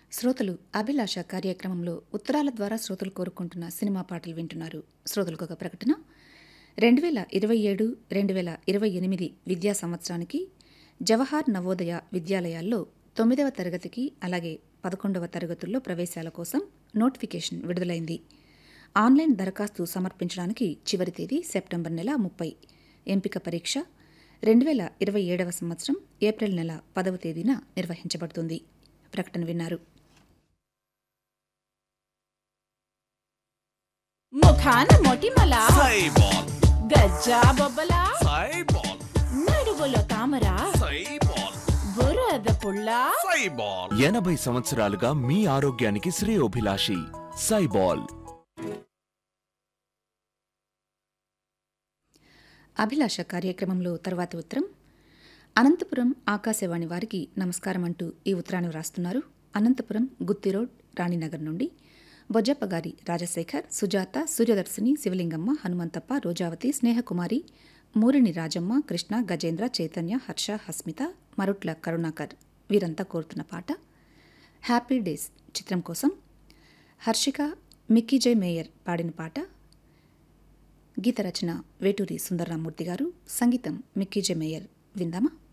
శ్రోతలు అభిలాష కార్యక్రమంలో ఉత్తరాల ద్వారా శ్రోతలు కోరుకుంటున్న సినిమా పాటలు వింటున్నారు. శ్రోతలకు ఒక ప్రకటన. 2027-2028 విద్యా సంవత్సరానికి జవహర్ నవోదయ విద్యాలయాల్లో 9వ తరగతికి అలాగే 11వ తరగతుల్లో ప్రవేశాల కోసం నోటిఫికేషన్ విడుదలైంది. ఆన్లైన్ దరఖాస్తు సమర్పించడానికి చివరి తేదీ సెప్టెంబర్ నెల 30. ఎంపిక పరీక్ష 2027వ సంవత్సరం ఏప్రిల్ నెల 10వ తేదీన నిర్వహించబడుతుంది. ప్రకటన విన్నారు. ముఖాన మొటిమల సైబాల్ గజ్జా బొబ్బల సైబాల్ నడుగుల తామర సైబాల్ బురద పుల్ల సైబాల్ 80 సంవత్సరాలుగా మీ ఆరోగ్యానికి శ్రేయోభిలాషి సైబాల్. అభిలాష కార్యక్రమంలో తర్వాతి ఉత్తరం. అనంతపురం ఆకాశవాణి వారికి నమస్కారం అంటూ ఈ ఉత్తరాన్ని వ్రాస్తున్నారు. అనంతపురం గుత్తి రోడ్, రాణినగర్ నుండి బొజ్జప్పగారి రాజశేఖర్, సుజాత, సూర్యదర్శిని, శివలింగమ్మ, హనుమంతప్ప, రోజావతి, స్నేహకుమారి, మూరిని రాజమ్మ, కృష్ణ, గజేంద్ర, చైతన్య, హర్ష, హస్మిత, మరుట్ల కరుణాకర్ వీరంతా కోరుతున్న పాట హ్యాపీ డేస్ చిత్రం కోసం హర్షిక, మిక్కీజే మేయర్ పాడిన పాట. గీత రచన వేటూరి సుందరరామూర్తి గారు, సంగీతం మిక్కీజే మేయర్. విందామా?